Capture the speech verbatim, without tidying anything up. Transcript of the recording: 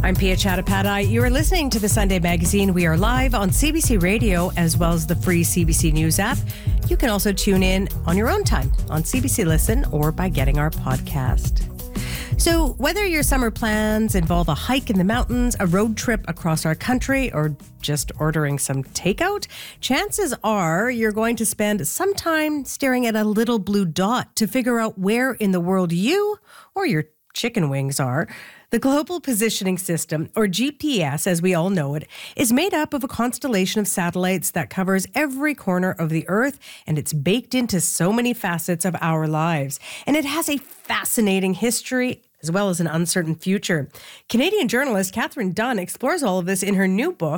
I'm Pia Chattopadhyay. You are listening to the Sunday Magazine. We are live on C B C Radio as well as the free C B C News app. You can also tune in on your own time on C B C Listen or by getting our podcast. So whether your summer plans involve a hike in the mountains, a road trip across our country, or just ordering some takeout, chances are you're going to spend some time staring at a little blue dot to figure out where in the world you or your chicken wings are. The Global Positioning System, or G P S as we all know it, is made up of a constellation of satellites that covers every corner of the Earth, and it's baked into so many facets of our lives. And it has a fascinating history as well as an uncertain future. Canadian journalist Catherine Dunn explores all of this in her new book,